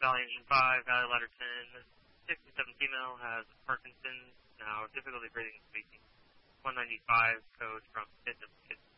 Valley Engine 5, Valley Ladder 10, 67 female, has Parkinson's, now difficulty breathing and speaking. 195 code from Fitness Kids.